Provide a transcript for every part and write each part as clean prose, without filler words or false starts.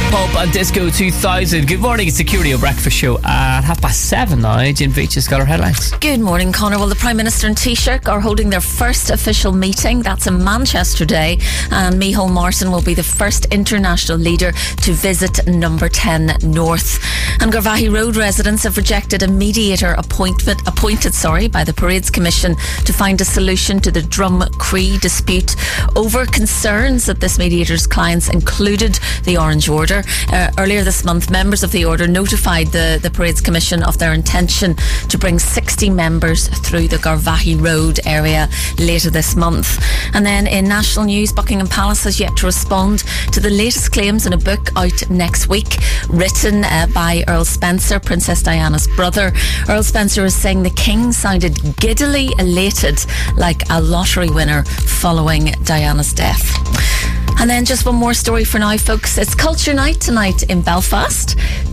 Pop and Disco 2000. Good morning, it's the Curio Breakfast Show at 7:30 now. Jim Veach has got our headlines. Good morning, Connor. Well, the Prime Minister and Taoiseach are holding their first official meeting. That's in Manchester today. And Micheál Martin will be the first international leader to visit Number 10 North. And Garvaghey Road residents have rejected a mediator appointed by the Parades Commission to find a solution to the Drumcree dispute over concerns that this mediator's clients included the Orange Order. Earlier this month, members of the Order notified the Parades Commission of their intention to bring 60 members through the Garvaghey Road area later this month. And then in national news, Buckingham Palace has yet to respond to the latest claims in a book out next week, written by Earl Spencer, Princess Diana's brother. Earl Spencer is saying the King sounded giddily elated, like a lottery winner following Diana's death. And then just one more story for now, folks. It's Culture Night tonight in Belfast.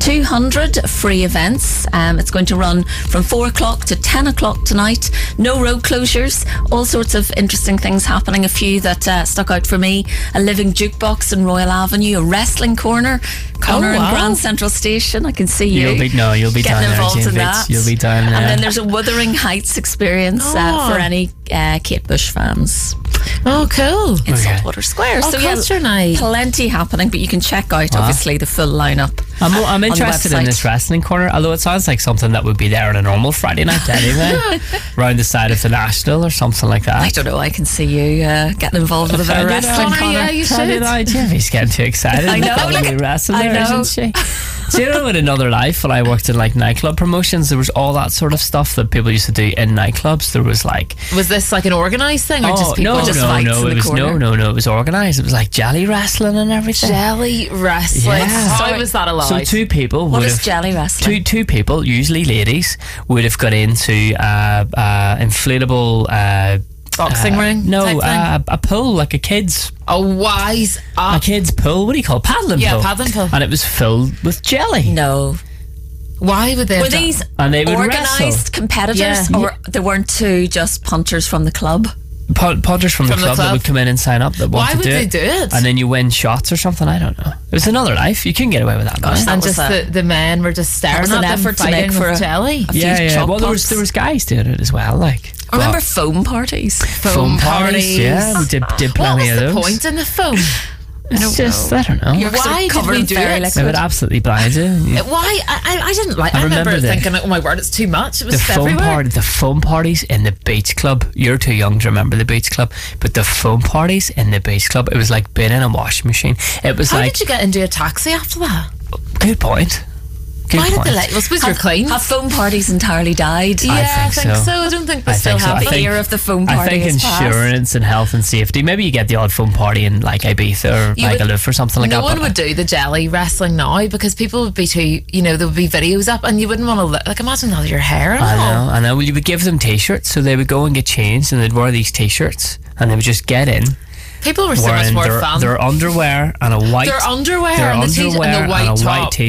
200 free events. It's going to run from 4 o'clock to 10 o'clock tonight. No road closures. All sorts of interesting things happening. A few that stuck out for me. A living jukebox in Royal Avenue. A wrestling corner. Connor in Grand Central Station. I can see you. You'll be getting down involved there, in that. You'll be down there. And then there's a Wuthering Heights experience for any Kate Bush fans. Oh, cool. In Saltwater Square. Oh, So Culture Night. Plenty happening, but you can check out obviously the full lineup. I'm interested in website. this wrestling corner, although it sounds like something that would be there on a normal Friday night anyway, round the side of the National or something like that. I don't know, I can see you getting involved with a bit of wrestling, Connor. Yeah, you should. Jimmy's getting too excited. I know, She's probably look, wrestling I there, know. isn't she? Do you know, in another life, when I worked in like nightclub promotions, there was all that sort of stuff that people used to do in nightclubs. There was like, Was this like an organised thing, or just people just no, fights in it the was corner? it was organised. It was like jelly wrestling and everything. jelly wrestling? Yeah. How was that allowed? So two people What would is have jelly wrestling? two people, usually ladies, would have got into inflatable Boxing ring? no, type thing? a pool, like a kid's A kid's pool. What do you call it? Paddling pool? Yeah, paddling pool. And it was filled with jelly. No. Why would they? Were have done- these And they would organised wrestle. competitors, Yeah. or there weren't two just punters from the club? Punters from the From the club that club? would come in and sign up that Why want to would do they it. do it? And then you win shots or something. I don't know. It was another life. You couldn't get away with that. Gosh, man. that And was just the men were just staring was at an them effort to fighting make for with a- jelly. a few Yeah. chop Well, there pops. was guys doing it as well. Like Remember but foam parties? foam parties. Yeah, we did What plenty was of the those. point in the foam? It's just I don't know. Why did covered we in do fairy it? liquid. It would absolutely blind you. Why? I didn't like. I remember remember the- thinking, "Oh my word, it's too much." It was The everywhere. foam parties in the beach club. You're too young to remember the beach club, but the foam parties in the beach club, it was like being in a washing machine. It was How like did you get into a taxi after that? good point. Good Why did point. they let you? Well, I suppose you're clean. Have foam parties entirely died? Yeah, I think so. so. I don't think they I still think so. have I them. The think- era of the foam I party think has passed. insurance and health and safety. Maybe you get the odd foam party in like Ibiza or You would- Magaluf or something like no that. one but would do the jelly wrestling now because people would be too, there would be videos up and you wouldn't want to look, like imagine all your hair and all. I know. Well, you would give them t-shirts, so they would go and get changed, and they'd wear these t-shirts, and they would just get in People were so much wearing more fun. their underwear and a white Their underwear and the t-shirt and the white top. t-shirt.